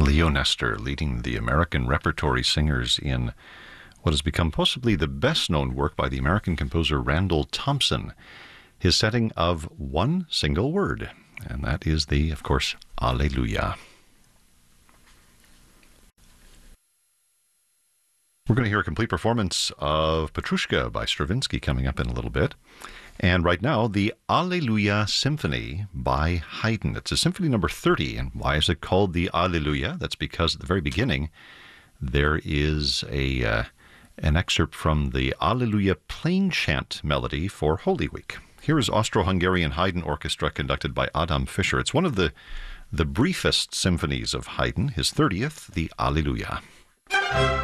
Leo Nestor leading the American repertory singers in what has become possibly the best-known work by the American composer Randall Thompson, his setting of one single word, and that is the, of course, Alleluia. We're going to hear a complete performance of Petrushka by Stravinsky coming up in a little bit. And right now, the Alleluia Symphony by Haydn. It's a symphony number 30. And why is it called the Alleluia? That's because at the very beginning, there is an excerpt from the Alleluia Plain Chant melody for Holy Week. Here is Austro-Hungarian Haydn Orchestra conducted by Adam Fischer. It's one of the briefest symphonies of Haydn, his 30th, the Alleluia.